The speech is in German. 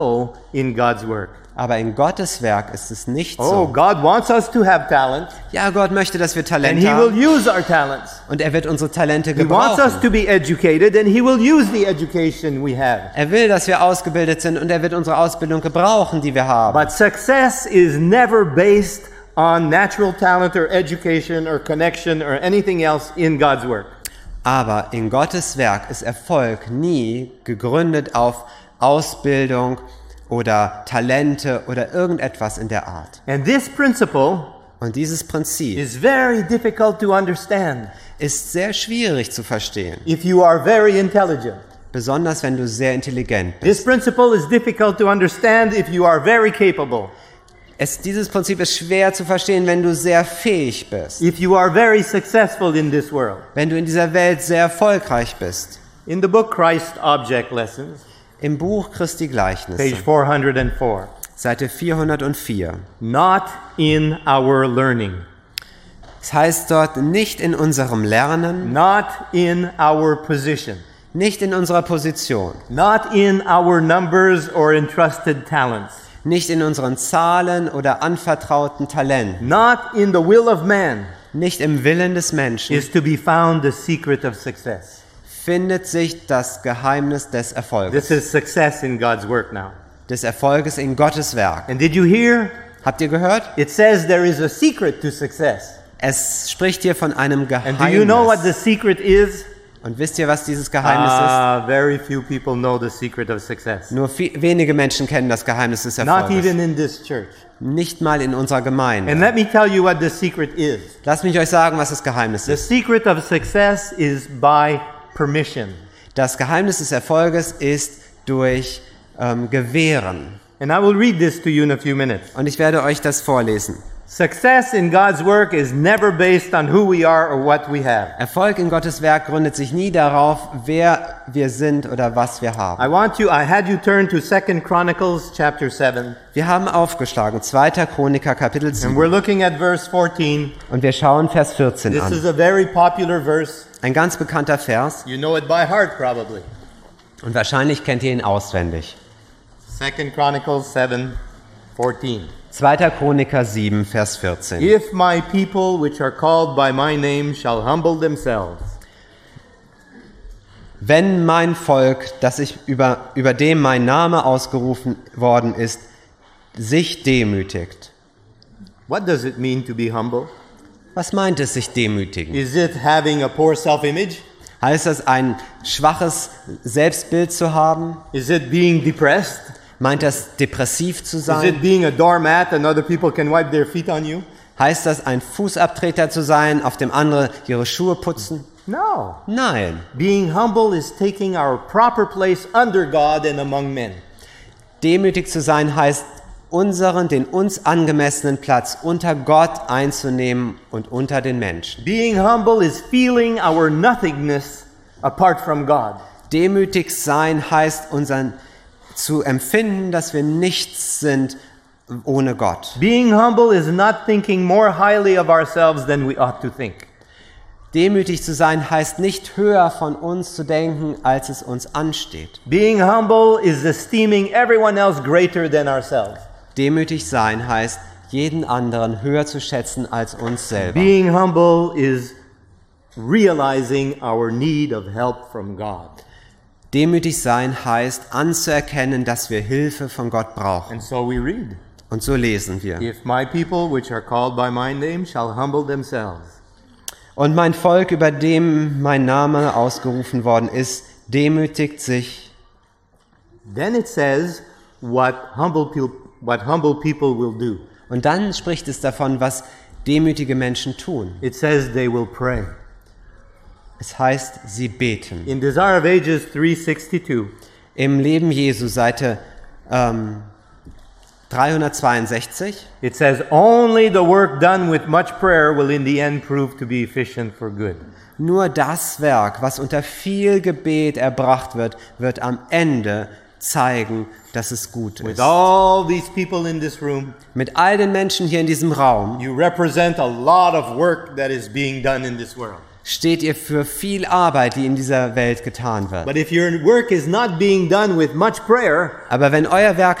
in God's work. Aber in Gottes Werk ist es nicht Oh, so. God wants us to have talent, Ja, Gott möchte, dass wir and Talente He will haben use our talents. und er wird unsere Talente He wants us gebrauchen. to be educated, and He will use the education we have. Er will, dass wir ausgebildet sind und er wird unsere Ausbildung gebrauchen, die wir haben. But success is never based on natural talent or education or connection or anything else in God's work. Aber in Gottes Werk ist Erfolg nie gegründet auf Ausbildung oder Talente oder irgendetwas in der Art. And this principle Und dieses Prinzip is very difficult to understand ist sehr schwierig zu verstehen, if you are very intelligent. besonders wenn du sehr intelligent bist. This principle is difficult to understand if you are very capable, Dieses Prinzip ist schwer zu verstehen, wenn du sehr fähig bist, if you are very successful in this world. wenn du in dieser Welt sehr erfolgreich bist. In the book Christ Object Lessons, Im Buch Christi page Gleichnisse, 404, Seite 404. not in our learning, Es heißt dort, nicht in unserem Lernen, not in our position, nicht in unserer Position, not in our numbers or entrusted talents, nicht in unseren Zahlen oder anvertrauten Talenten, not in the will of man nicht im Willen des Menschen, is to be found the secret of success. findet sich das Geheimnis des Erfolges. This is success in God's work now. Des Erfolges in Gottes Werk. And did you hear? Habt ihr gehört? It says there is a secret to success. Es spricht hier von einem And do you know what the Geheimnis. secret is? Und wisst ihr, was dieses Geheimnis Very few people know the secret of success. ist? Nur wenige Menschen kennen das Geheimnis des Not Erfolges. even in this church. Nicht mal in unserer And Gemeinde. let me tell you what the secret is. Lasst mich euch sagen, was das Geheimnis The ist. secret of success is by permission. Das Geheimnis des Erfolges ist durch Gewähren. And I will read this to you in a few minutes. Und ich werde euch das vorlesen. Success in God's work is never based on who we are or what we have. Erfolg in Gottes Werk gründet sich nie darauf, wer wir sind oder was wir haben. I had you turn to 2 Chronicles chapter 7. Wir haben aufgeschlagen 2. Chroniker Kapitel And 7 we're looking at verse 14. und wir schauen Vers 14 This an. is a very popular verse. Ein ganz bekannter Vers You know it by heart probably. und wahrscheinlich kennt ihr ihn auswendig. 2 Chronicles 7, 14. 2. Chroniker 7, Vers 14. If my people which are called by my name shall humble themselves. Wenn mein Volk, über dem mein Name ausgerufen worden ist, sich demütigt. What does it mean to be humble? Was meint es, sich demütigen? Is it having a poor self-image? Heißt das, ein schwaches Selbstbild zu haben? Is it being depressed? Meint das, depressiv zu Is sein? it being a doormat and other people can wipe their feet on you? Heißt das, ein Fußabtreter zu sein, auf dem andere ihre Schuhe putzen? No. Nein. Being humble is taking our proper place under God and among men. Demütig zu sein heißt, den uns angemessenen Platz unter Gott einzunehmen und unter den Menschen. Being humble is feeling our nothingness apart from God. Demütig sein heißt, zu empfinden, dass wir nichts sind ohne Gott. Being humble is not thinking more highly of ourselves than we ought to think. Demütig zu sein heißt nicht höher von uns zu denken, als es uns ansteht. Being humble is esteeming everyone else greater than ourselves. Demütig sein heißt, jeden anderen höher zu schätzen als uns selber. Being humble is realizing our need of help from God. Demütig sein heißt, anzuerkennen, dass wir Hilfe von Gott brauchen. And so we read, Und so lesen wir. if my people which are called by my name shall humble themselves. Und mein Volk, über dem mein Name ausgerufen worden ist, demütigt sich. Then it says what humble people will do. Und dann spricht es davon, was demütige Menschen tun. It says they will pray. Es heißt, sie beten. In Desire of Ages 362, Im Leben Jesu, Seite 362, it says only the work done with much prayer will in the end prove to be efficient for good. nur das Werk, was unter viel Gebet erbracht wird, wird am Ende zeigen, dass es gut With ist. all these people in this room, Mit all den Menschen hier in diesem Raum you represent a lot of work that is being done in this world. steht ihr für viel Arbeit, die in dieser Welt getan wird. But if your work is not being done with much prayer, Aber wenn euer Werk